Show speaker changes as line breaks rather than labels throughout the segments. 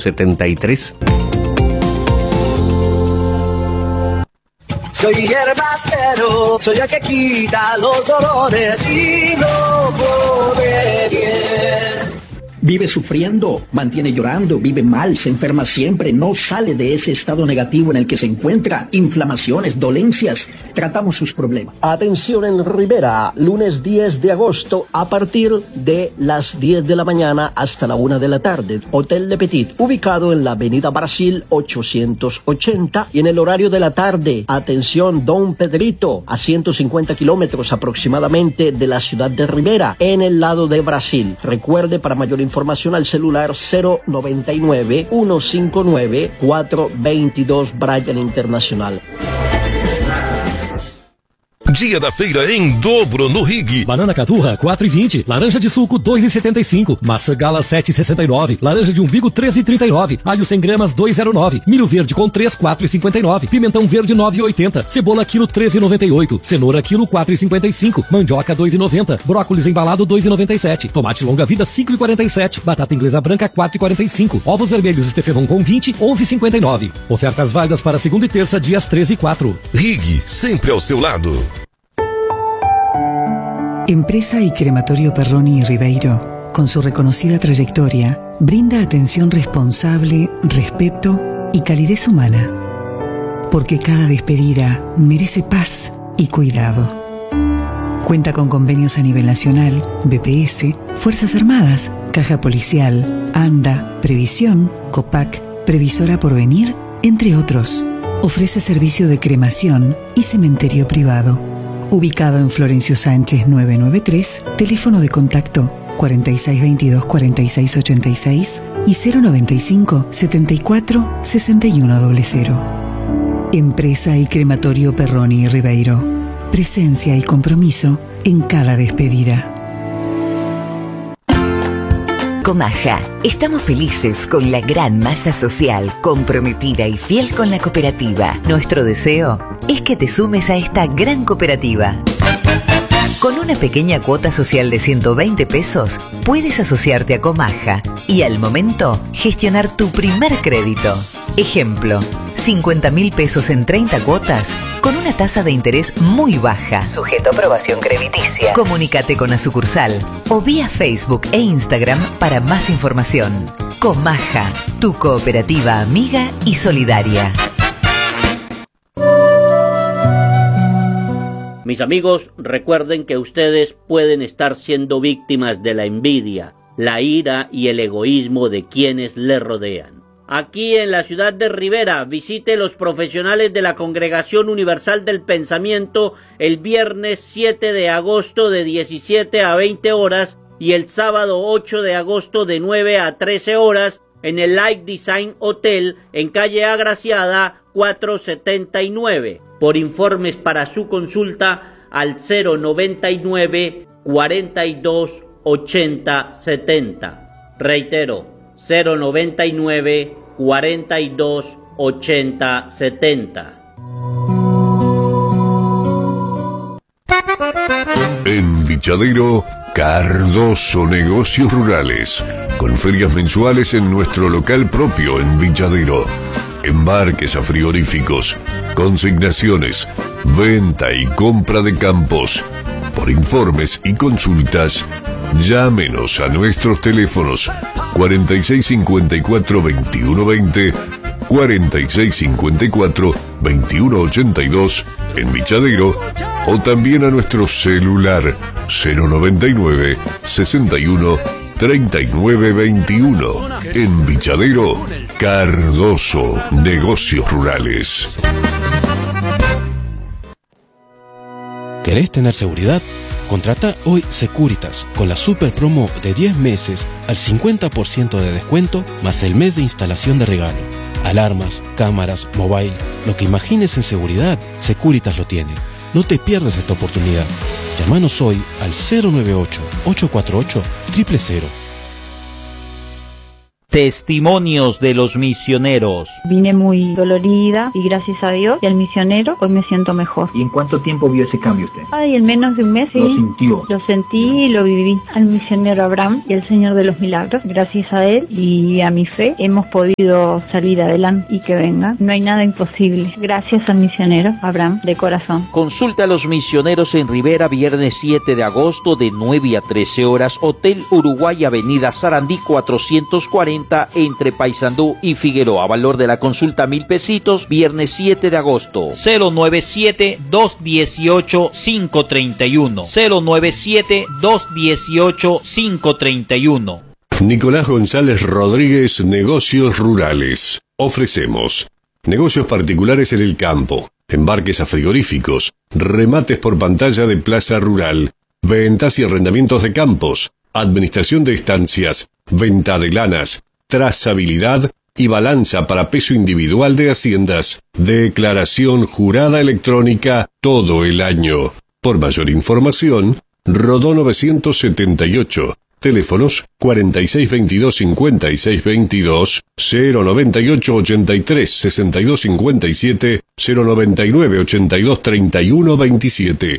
73.
Soy herbatero, soy el que quita los dolores y no come bien.
Vive sufriendo, mantiene llorando, vive mal, se enferma siempre, no sale de ese estado negativo en el que se encuentra, inflamaciones, dolencias, tratamos sus problemas. Atención en Rivera, lunes 10 de agosto a partir de las 10 de la mañana hasta la 1 de la tarde. Hotel Le Petit, ubicado en la avenida Brasil 880 y en el horario de la tarde. Atención, Don Pedrito, a 150 kilómetros aproximadamente de la ciudad de Rivera, en el lado de Brasil. Recuerde, para mayor información al celular 099-159-422 Bryan Internacional.
Dia da feira em dobro no Rig.
Banana caturra 4,20, laranja de suco 2,75, maçã gala 7,69, laranja de umbigo 13,39, alho 100 gramas 2,09, milho verde com 3 4,59, pimentão verde 9,80, cebola quilo 13,98, cenoura quilo 4,55, mandioca 2,90, brócolis embalado 2,97, tomate longa vida 5,47, batata inglesa branca 4,45, ovos vermelhos Stefanon com 20 11,59. Ofertas válidas para segunda e terça dias 13 e 4.
Rig, sempre ao seu lado.
Empresa y Crematorio Perroni y Ribeiro, con su reconocida trayectoria, brinda atención responsable, respeto y calidez humana. Porque cada despedida merece paz y cuidado. Cuenta con convenios a nivel nacional, BPS, Fuerzas Armadas, Caja Policial, ANDA, Previsión, COPAC, Previsora Porvenir, entre otros. Ofrece servicio de cremación y cementerio privado. Ubicado en Florencio Sánchez 993, teléfono de contacto 4622-4686 y 095-74-6100. Empresa y Crematorio Perroni y Ribeiro. Presencia y compromiso en cada despedida.
Comaja, estamos felices con la gran masa social, comprometida y fiel con la cooperativa. Nuestro deseo es que te sumes a esta gran cooperativa. Con una pequeña cuota social de 120 pesos, puedes asociarte a Comaja y al momento gestionar tu primer crédito. Ejemplo, 50.000 pesos en 30 cuotas con una tasa de interés muy baja, sujeto a aprobación crediticia. Comunícate con la sucursal o vía Facebook e Instagram para más información. Comaja, tu cooperativa amiga y solidaria.
Mis amigos, recuerden que ustedes pueden estar siendo víctimas de la envidia, la ira y el egoísmo de quienes les rodean. Aquí en la ciudad de Rivera, visite los profesionales de la Congregación Universal del Pensamiento el viernes 7 de agosto de 17 a 20 horas y el sábado 8 de agosto de 9 a 13 horas en el Light Design Hotel en calle Agraciada 479. Por informes para su consulta al 099 42 80 70. Reitero, 099 42 80 70.
En Vichadero, Cardoso Negocios Rurales, con ferias mensuales en nuestro local propio en Vichadero. Embarques a frigoríficos, consignaciones, venta y compra de campos. Por informes y consultas, llámenos a nuestros teléfonos 4654-2120, 4654-2182 en Vichadero o también a nuestro celular 099 61 3921. En Vichadero, Cardoso Negocios Rurales.
¿Querés tener seguridad? Contrata hoy Securitas con la super promo de 10 meses al 50% de descuento más el mes de instalación de regalo. Alarmas, cámaras, mobile, lo que imagines en seguridad, Securitas lo tiene. No te pierdas esta oportunidad. Llámanos hoy al 098-848-000.
Testimonios de los misioneros.
Vine muy dolorida y gracias a Dios y al misionero hoy me siento mejor.
¿Y en cuánto tiempo vio ese cambio usted?
Ay, en menos de un mes, sí.
¿Lo sintió?
Lo sentí y lo viví. Al misionero Abraham y al Señor de los Milagros, gracias a él y a mi fe, hemos podido salir adelante y que venga. No hay nada imposible. Gracias al misionero Abraham, de corazón.
Consulta a los misioneros en Rivera, viernes 7 de agosto de 9 a 13 horas, Hotel Uruguay, Avenida Sarandí 440, entre Paysandú y Figueroa. Valor de la consulta 1.000 pesitos, viernes 7 de agosto. 097-218-531. 097-218-531.
Nicolás González Rodríguez, Negocios Rurales. Ofrecemos negocios particulares en el campo, embarques a frigoríficos, remates por pantalla de plaza rural, ventas y arrendamientos de campos, administración de estancias, venta de lanas, trazabilidad y balanza para peso individual de haciendas, declaración jurada electrónica todo el año. Por mayor información, Rodó 978, teléfonos 4622-5622, 098-83-6257, 099-82-31-27.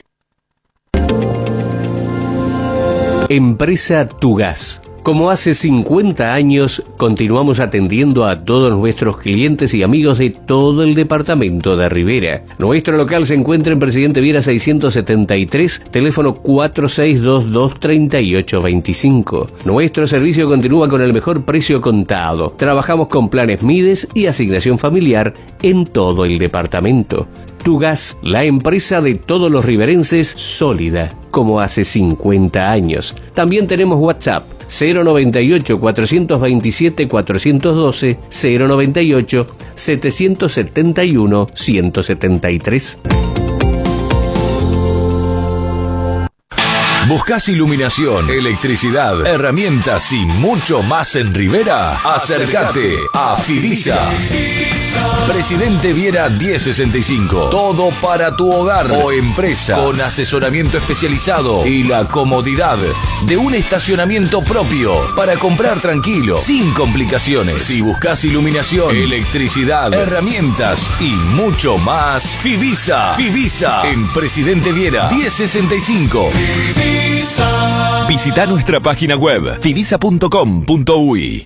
Empresa Tugas. Como hace 50 años, continuamos atendiendo a todos nuestros clientes y amigos de todo el departamento de Rivera. Nuestro local se encuentra en Presidente Viera 673, teléfono 4622-3825. Nuestro servicio continúa con el mejor precio contado. Trabajamos con planes Mides y asignación familiar en todo el departamento. Tugas, la empresa de todos los riverenses, sólida, como hace 50 años. También tenemos WhatsApp, 098-427-412, 098-771-173.
¿Buscás iluminación, electricidad, herramientas y mucho más en Rivera? Acércate a Fivisa. Presidente Viera 1065. Todo para tu hogar o empresa, con asesoramiento especializado y la comodidad de un estacionamiento propio para comprar tranquilo, sin complicaciones. Si buscas iluminación, electricidad, herramientas y mucho más, Fivisa. Fivisa en Presidente Viera 1065. Visita nuestra página web fivisa.com.uy.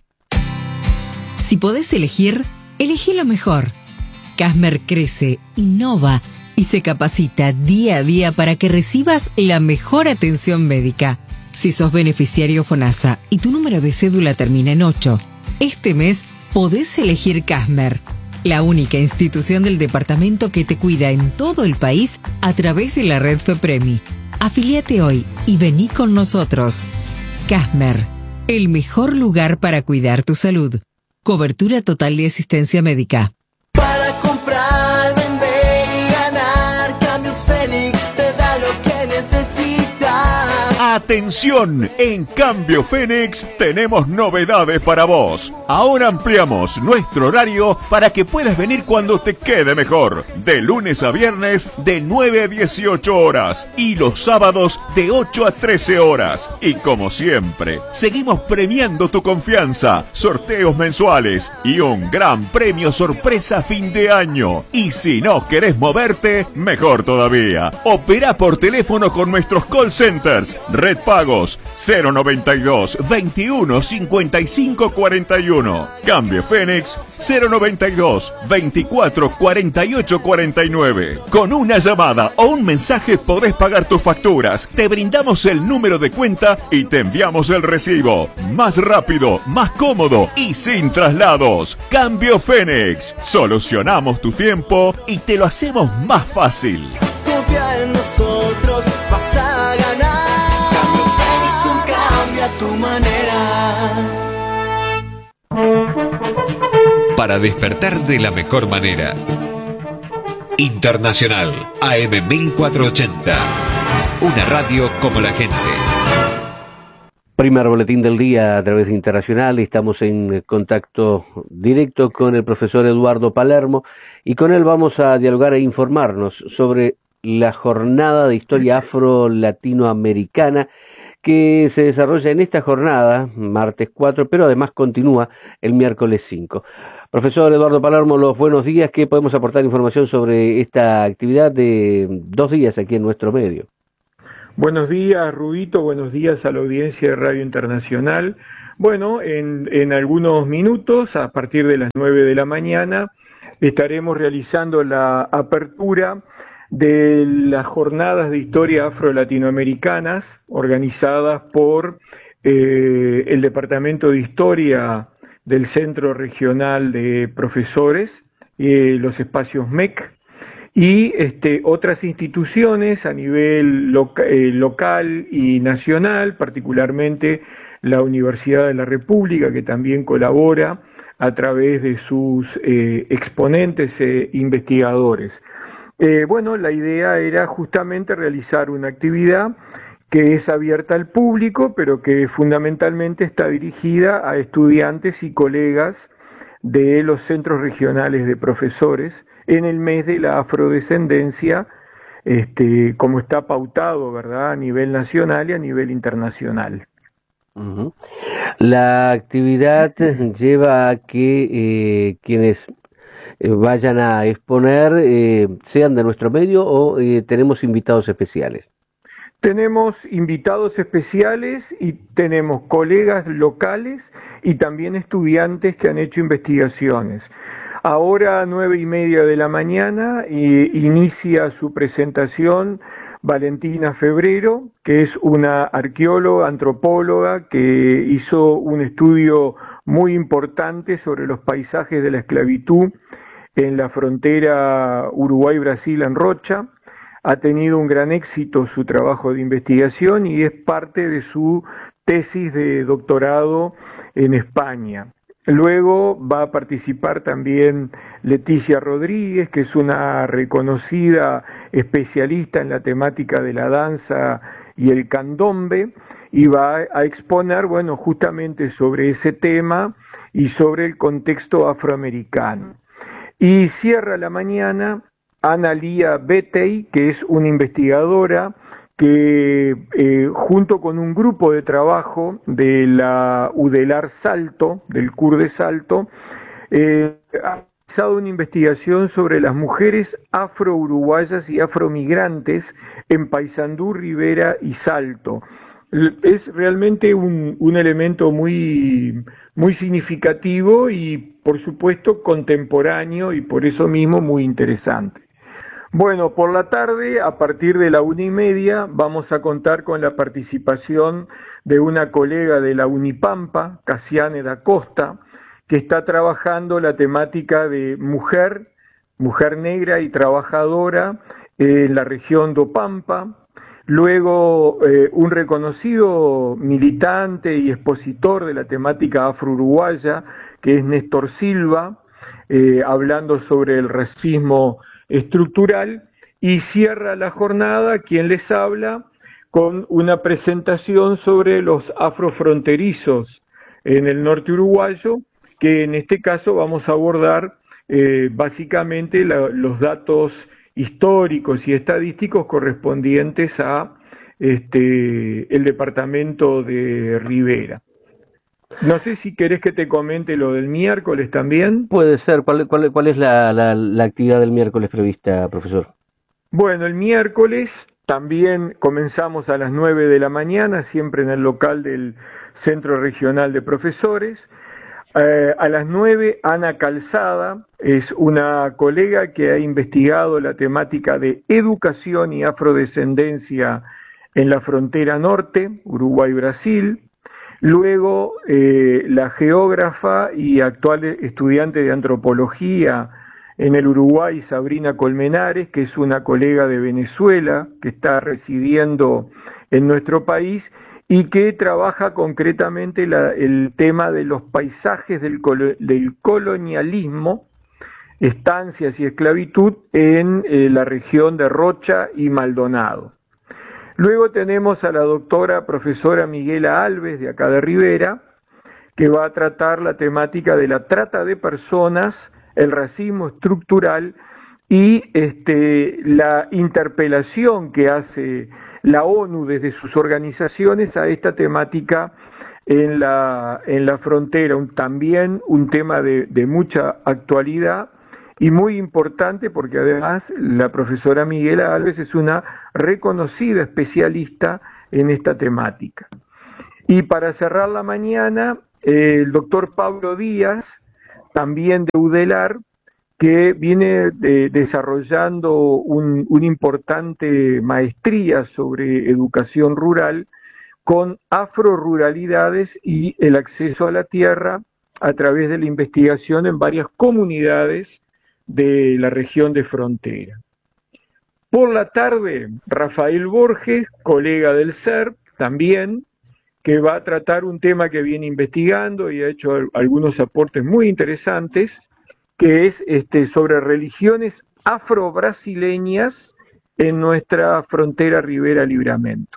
Si podés elegir, elegí lo mejor. Casmer crece, innova y se capacita día a día para que recibas la mejor atención médica. Si sos beneficiario FONASA y tu número de cédula termina en 8, este mes podés elegir Casmer, la única institución del departamento que te cuida en todo el país a través de la red FEPREMI. Afíliate hoy y vení con nosotros. Casmer, el mejor lugar para cuidar tu salud. Cobertura total de asistencia médica.
Para comprar, vender y ganar, Cambios Fénix te da lo que necesitas.
Atención, en Cambio Fénix tenemos novedades para vos. Ahora ampliamos nuestro horario para que puedas venir cuando te quede mejor. De lunes a viernes de 9 a 18 horas y los sábados de 8 a 13 horas. Y como siempre, seguimos premiando tu confianza, sorteos mensuales y un gran premio sorpresa a fin de año. Y si no querés moverte, mejor todavía. Opera por teléfono con nuestros call centers. Red Pagos 092 21 55 41. Cambio Fénix 092 24 48 49. Con una llamada o un mensaje podés pagar tus facturas. Te brindamos el número de cuenta y te enviamos el recibo. Más rápido, más cómodo y sin traslados. Cambio Fénix. Solucionamos tu tiempo y te lo hacemos más fácil.
Confía en nosotros, vas a ganar. Cambio Fénix, un cambio a tu manera.
Para despertar de la mejor manera. Internacional AM 1480. Una radio como la gente.
Primer boletín del día a través de Internacional. Estamos en contacto directo con el profesor Eduardo Palermo y con él vamos a dialogar e informarnos sobre la jornada de historia afro-latinoamericana que se desarrolla en esta jornada, martes 4, pero además continúa el miércoles 5. Profesor Eduardo Palermo, los buenos días. ¿Qué podemos aportar información sobre esta actividad de 2 días aquí en nuestro medio?
Buenos días, Rudito. Buenos días a la audiencia de Radio Internacional. Bueno, en algunos minutos, a partir de las 9 de la mañana, estaremos realizando la apertura de las jornadas de historia afro-latinoamericanas organizadas por el Departamento de Historia del Centro Regional de Profesores, los espacios MEC, y otras instituciones a nivel local y nacional, particularmente la Universidad de la República, que también colabora a través de sus exponentes e investigadores. Bueno, la idea era justamente realizar una actividad que es abierta al público, pero que fundamentalmente está dirigida a estudiantes y colegas de los centros regionales de profesores en el mes de la afrodescendencia, como está pautado, ¿verdad?, a nivel nacional y a nivel internacional.
Uh-huh. La actividad lleva a que quienes vayan a exponer sean de nuestro medio o tenemos invitados especiales.
Tenemos invitados especiales y tenemos colegas locales y también estudiantes que han hecho investigaciones. Ahora a 9:30 de la mañana inicia su presentación Valentina Febrero, que es una arqueóloga, antropóloga, que hizo un estudio muy importante sobre los paisajes de la esclavitud en la frontera Uruguay-Brasil en Rocha. Ha tenido un gran éxito su trabajo de investigación y es parte de su tesis de doctorado en España. Luego va a participar también Leticia Rodríguez, que es una reconocida especialista en la temática de la danza y el candombe, y va a exponer, bueno, justamente sobre ese tema y sobre el contexto afroamericano. Y cierra la mañana Ana Lía Betey, que es una investigadora que junto con un grupo de trabajo de la UDELAR Salto, del CUR de Salto, ha realizado una investigación sobre las mujeres afro-uruguayas y afromigrantes en Paysandú, Rivera y Salto. Es realmente un elemento muy significativo y, por supuesto, contemporáneo y por eso mismo muy interesante. Bueno, por la tarde, a partir de la 1:30, vamos a contar con la participación de una colega de la Unipampa, Casiane da Costa, que está trabajando la temática de mujer negra y trabajadora en la región do Pampa. Luego, un reconocido militante y expositor de la temática afro-uruguaya, que es Néstor Silva, hablando sobre el racismo estructural, y cierra la jornada quien les habla con una presentación sobre los afrofronterizos en el norte uruguayo, que en este caso vamos a abordar básicamente los datos históricos y estadísticos correspondientes a el departamento de Rivera. No sé si querés que te comente lo del miércoles también.
Puede ser. ¿Cuál es la actividad del miércoles prevista, profesor?
Bueno, el miércoles también comenzamos a las 9 de la mañana, siempre en el local del Centro Regional de Profesores. A las 9, Ana Calzada es una colega que ha investigado la temática de educación y afrodescendencia en la frontera norte, Uruguay-Brasil. Luego, la geógrafa y actual estudiante de antropología en el Uruguay, Sabrina Colmenares, que es una colega de Venezuela, que está residiendo en nuestro país y que trabaja concretamente el tema de los paisajes del colonialismo, estancias y esclavitud en la región de Rocha y Maldonado. Luego tenemos a la doctora profesora Miguela Alves, de acá de Rivera, que va a tratar la temática de la trata de personas, el racismo estructural y la interpelación que hace la ONU desde sus organizaciones a esta temática en la frontera, también un tema de mucha actualidad y muy importante porque además la profesora Miguela Alves es una reconocida especialista en esta temática. Y para cerrar la mañana, el doctor Pablo Díaz, también de UDELAR, que viene desarrollando una importante maestría sobre educación rural con afroruralidades y el acceso a la tierra a través de la investigación en varias comunidades de la región de frontera. Por la tarde, Rafael Borges, colega del CERP, también, que va a tratar un tema que viene investigando y ha hecho algunos aportes muy interesantes, que es sobre religiones afro-brasileñas en nuestra frontera Rivera-Libramento.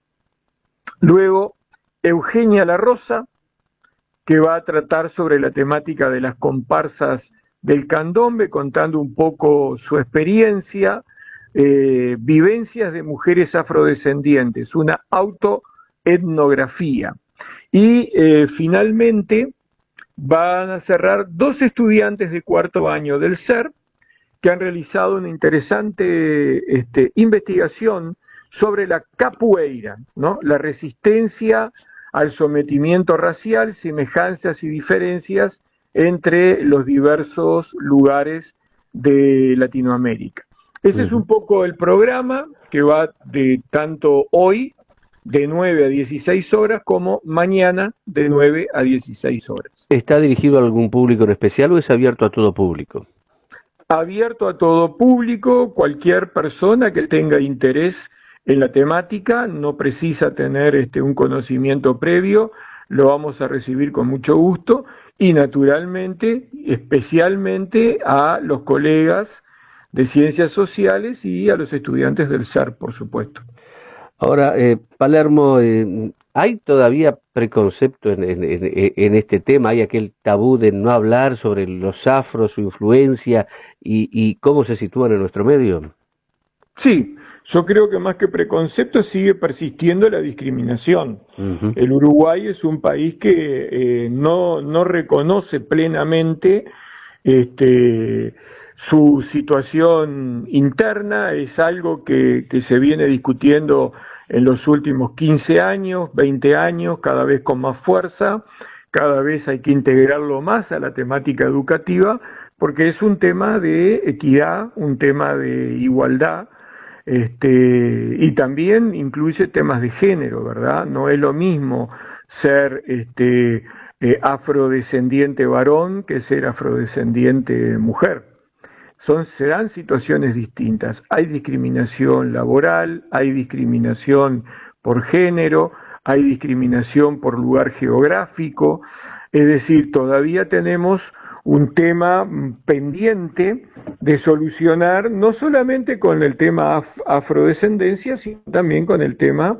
Luego, Eugenia La Rosa, que va a tratar sobre la temática de las comparsas del candombe, contando un poco su experiencia, vivencias de mujeres afrodescendientes, una autoetnografía. Y finalmente van a cerrar 2 estudiantes de 4º año del CERP que han realizado una interesante investigación sobre la capoeira, ¿no? La resistencia al sometimiento racial, semejanzas y diferencias entre los diversos lugares de Latinoamérica. Ese es un poco el programa que va de tanto hoy de 9 a 16 horas como mañana de 9 a 16 horas.
¿Está dirigido a algún público en especial o es abierto a todo público?
Abierto a todo público, cualquier persona que tenga interés en la temática, no precisa tener un conocimiento previo, lo vamos a recibir con mucho gusto y naturalmente, especialmente a los colegas de Ciencias Sociales y a los estudiantes del CERP, por supuesto.
Ahora, Palermo, ¿hay todavía preconcepto en este tema? ¿Hay aquel tabú de no hablar sobre los afros, su influencia y cómo se sitúan en nuestro medio?
Sí, yo creo que más que preconcepto sigue persistiendo la discriminación. El Uruguay es un país que no reconoce plenamente su situación interna, es algo que se viene discutiendo en los últimos 15 años, 20 años, cada vez con más fuerza, cada vez hay que integrarlo más a la temática educativa, porque es un tema de equidad, un tema de igualdad, y también incluye temas de género, ¿verdad? No es lo mismo ser afrodescendiente varón que ser afrodescendiente mujer. Se dan situaciones distintas. Hay discriminación laboral, hay discriminación por género, hay discriminación por lugar geográfico, es decir, todavía tenemos un tema pendiente de solucionar, no solamente con el tema afrodescendencia, sino también con el tema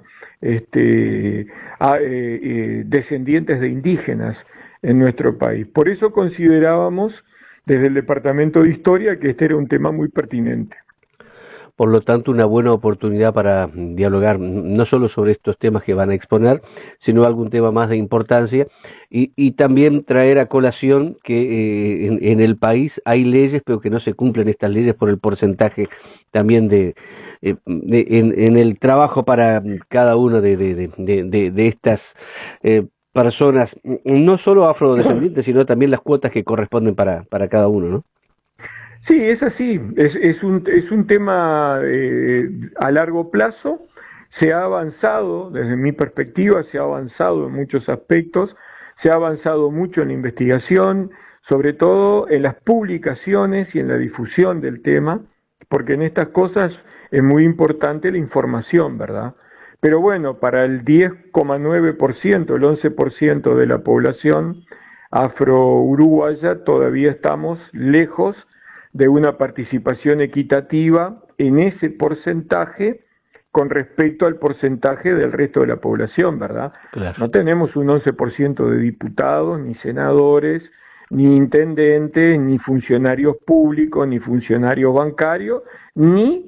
descendientes de indígenas en nuestro país. Por eso considerábamos desde el Departamento de Historia que este era un tema muy pertinente.
Por lo tanto, una buena oportunidad para dialogar no solo sobre estos temas que van a exponer, sino algún tema más de importancia y también traer a colación que en el país hay leyes, pero que no se cumplen estas leyes por el porcentaje también en el trabajo para cada uno de estas personas, no solo afrodescendientes, sino también las cuotas que corresponden para cada uno, ¿no?
Sí, es así, es un tema a largo plazo, se ha avanzado, desde mi perspectiva, se ha avanzado en muchos aspectos, se ha avanzado mucho en la investigación, sobre todo en las publicaciones y en la difusión del tema, porque en estas cosas es muy importante la información, ¿verdad? Pero bueno, para el 10,9%, el 11% de la población afro-uruguaya todavía estamos lejos de una participación equitativa en ese porcentaje con respecto al porcentaje del resto de la población, ¿verdad? Claro. No tenemos un 11% de diputados, ni senadores, ni intendentes, ni funcionarios públicos, ni funcionarios bancarios, ni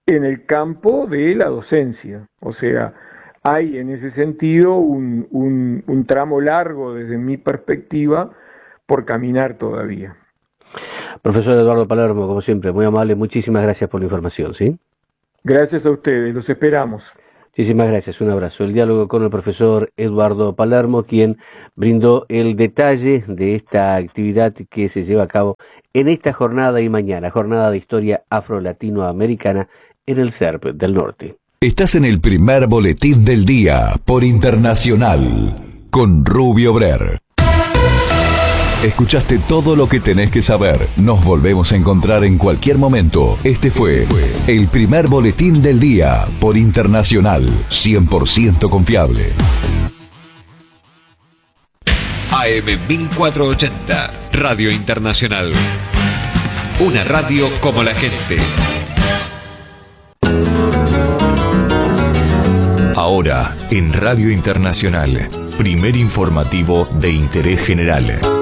en el campo de la docencia. O sea, hay en ese sentido un tramo largo desde mi perspectiva por caminar todavía.
Profesor Eduardo Palermo, como siempre, muy amable, muchísimas gracias por la información, ¿sí?
Gracias a ustedes, los esperamos.
Muchísimas gracias, un abrazo. El diálogo con el profesor Eduardo Palermo, quien brindó el detalle de esta actividad que se lleva a cabo en esta jornada y mañana, jornada de historia afro-latinoamericana en el CERP del Norte.
Estás en el primer boletín del día por Internacional con Rubio Brer. Escuchaste todo lo que tenés que saber. Nos volvemos a encontrar en cualquier momento. Este fue el primer boletín del día por Internacional, 100% confiable.
AM 1480, Radio Internacional. Una radio como la gente.
Ahora, en Radio Internacional, primer informativo de interés general.